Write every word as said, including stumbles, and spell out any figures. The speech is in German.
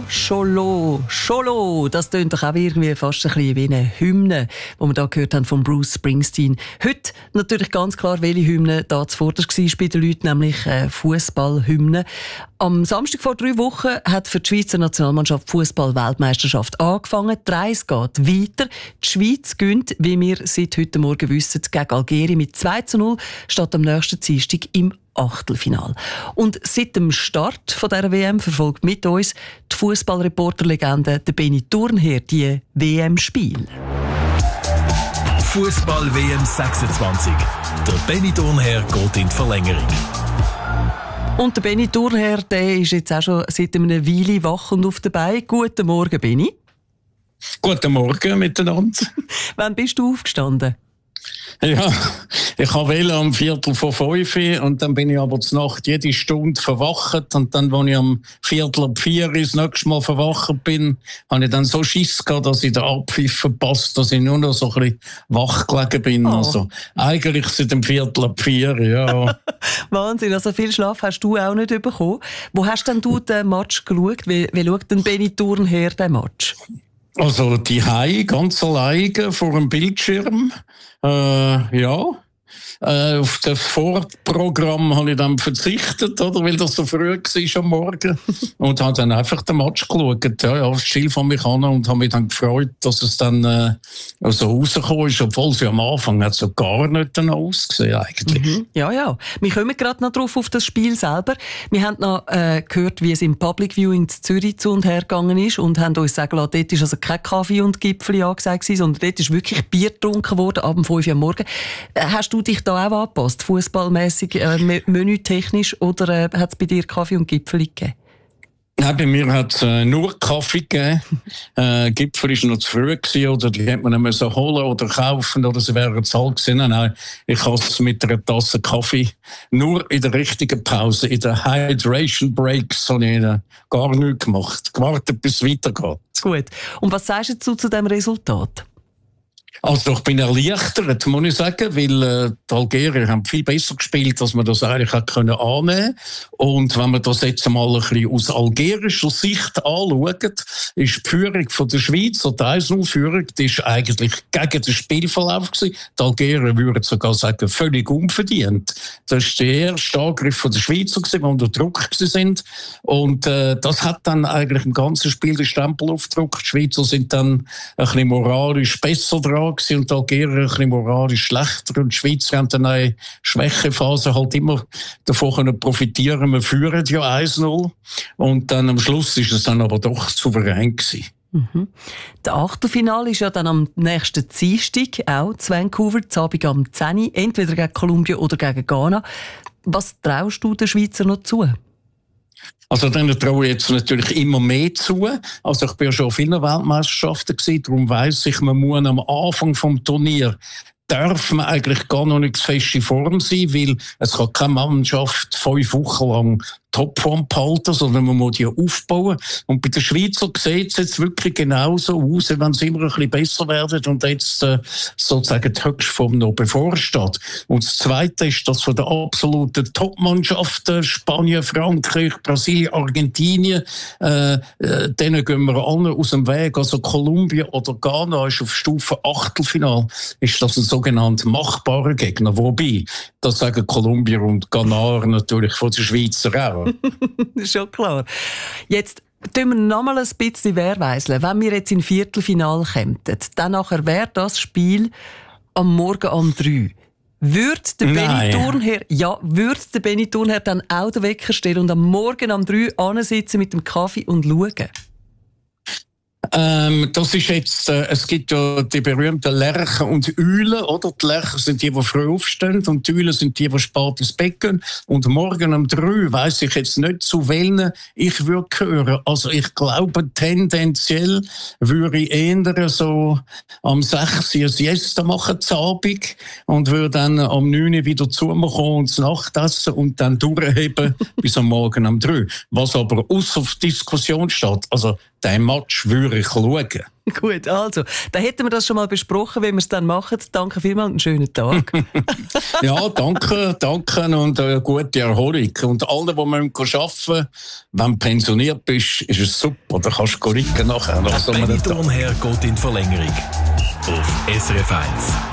Cholo, Cholo, das tönt doch auch irgendwie fast ein bisschen wie eine Hymne, die wir da gehört haben von Bruce Springsteen. Heute natürlich ganz klar, welche Hymne da zuvorderst war bei den Leuten, nämlich äh, Fußballhymne. Am Samstag vor drei Wochen hat für die Schweizer Nationalmannschaft Fußball-Weltmeisterschaft angefangen. Die Reise geht weiter. Die Schweiz gönnt, wie wir seit heute Morgen wissen, gegen Algerien mit zwei zu null, statt am nächsten Dienstag im Achtelfinal. Und seit dem Start von dieser W M verfolgt mit uns die Fußballreporterlegende Benny Thurnherr die W M-Spiele. Fußball-W M sechsundzwanzig. Der Benny Thurnherr geht in die Verlängerung. Und der Benny Thurnherr, der ist jetzt auch schon seit einer Weile wach und auf dabei. Guten Morgen, Benny. Guten Morgen miteinander. Wann bist du aufgestanden? Ja, ich wollte am Viertel vor fünf und dann bin ich aber zur Nacht jede Stunde verwacht und dann, als ich am Viertel ab vier das nächste Mal verwacht bin, habe ich dann so Schiss gehabt, dass ich den Abpfiff verpasst, dass ich nur noch so ein bisschen wach gelegen bin. Oh. Also eigentlich seit dem Viertel ab vier, ja. Wahnsinn, also viel Schlaf hast du auch nicht bekommen. Wo hast denn du den Match geschaut? Wie, wie schaut denn Benny Thurnherr den Match? Also die Hai ganz alleine vor dem Bildschirm. Äh, ja. Äh, auf das Vorprogramm habe ich dann verzichtet, oder, weil das so früh war am Morgen. Und habe dann einfach den Match geschaut. Ja, ja, still von mich an und habe mich dann gefreut, dass es dann äh, so rausgekommen ist, obwohl sie am Anfang hat so gar nicht dann ausgesehen eigentlich. Mhm. Ja, ja. Wir kommen gerade noch drauf auf das Spiel selber. Wir haben noch äh, gehört, wie es im Public Viewing in Zürich zu und her gegangen ist und haben uns sagen lassen, dort ist also kein Kaffee und Gipfeli angesagt, sondern dort ist wirklich Bier getrunken worden, ab um fünf Uhr am Morgen. Äh, hast du dich da auch angepasst, fußballmässig, äh, menütechnisch, oder äh, hat es bei dir Kaffee und Gipfeli gegeben? Nein, bei mir hat es äh, nur Kaffee gegeben. äh, Gipfel war noch zu früh gewesen, oder die hätte man nicht so holen oder kaufen, oder sie wären zu alt gewesen. Nein, nein, ich habe es mit einer Tasse Kaffee nur in der richtigen Pause, in der Hydration Breaks, habe ich äh, gar nichts gemacht. Gewartet, bis es weitergeht. Gut. Und was sagst du zu diesem Resultat? Also ich bin erleichtert, muss ich sagen, weil äh, die Algerier haben viel besser gespielt, als man das eigentlich hätte können annehmen. Und wenn man das jetzt mal ein bisschen aus algerischer Sicht anschaut, ist die Führung von der Schweiz, oder die eins null Führung, die ist eigentlich gegen den Spielverlauf gewesen. Die Algerier würden sogar sagen, völlig unverdient. Das ist der erste Angriff von der Schweizer gewesen, die unter Druck sind. Und äh, das hat dann eigentlich im ganzen Spiel den Stempel aufgedrückt. Die Schweizer sind dann ein bisschen moralisch besser dran und die Algerier ein bisschen moralisch schlechter. Und die Schweizer haben dann eine Schwächephase halt immer davon profitieren. Wir führen ja eins null. Und dann am Schluss ist es dann aber doch souverän gewesen. Mhm. Das Achtelfinale ist ja dann am nächsten Dienstag, auch zu Vancouver, zu Abend am zehn Uhr, entweder gegen Kolumbien oder gegen Ghana. Was traust du den Schweizer noch zu? Also dann traue ich jetzt natürlich immer mehr zu. Also ich bin ja schon auf vielen Weltmeisterschaften gewesen, darum weiss ich, man muss am Anfang vom Turnier darf man eigentlich gar noch nicht fest in Form sein, weil es kann keine Mannschaft fünf Wochen lang Topform behalten, sondern man muss die aufbauen. Und bei den Schweizer sieht es jetzt wirklich genauso aus, wenn sie immer ein bisschen besser werden und jetzt äh, sozusagen die Höchstform noch bevorsteht. Und das Zweite ist, dass von den absoluten Top-Mannschaften, Spanien, Frankreich, Brasilien, Argentinien, äh, äh, denen gehen wir alle aus dem Weg. Also Kolumbien oder Ghana ist auf Stufe Achtelfinal, ist das ein sogenannter machbarer Gegner. Wobei, das sagen Kolumbier und Ghana natürlich von den Schweizer auch. Schon klar. Jetzt tun wir noch mal ein bisschen werweiseln. Wenn wir jetzt in Viertelfinale kämen, dann nachher wäre das Spiel am Morgen um drei. Würde der Benny Thurnherr, ja, würde der Benny Thurnherr dann auch den Wecker stellen und am Morgen um drei ansitzen mit dem Kaffee und schauen? Ähm, das ist jetzt, äh, es gibt ja die berühmten Lerchen und Eulen, oder? Die Lerchen sind die, die früh aufstehen, und die Eulen sind die, die spät ins Bett gehen. Und morgen um drei weiss ich jetzt nicht, zu welchen ich würde hören. Also ich glaube, tendenziell würde ich eher so am sechs Uhr ein Siesta machen, zu Abend, und würde dann am neun Uhr wieder zu mir kommen und das Nachtessen und dann durchheben bis am Morgen um drei. Was aber außer Diskussion steht. Also den Match würde ich schauen. Gut, also, dann hätten wir das schon mal besprochen, wie wir es dann machen. Danke vielmals und einen schönen Tag. Ja, danke, danke und eine gute Erholung. Und alle, die arbeiten müssen, wenn du pensioniert bist, ist es super. Da kannst du liegen nachher. Benny Thurnherr geht in die Verlängerung. Auf S R F eins.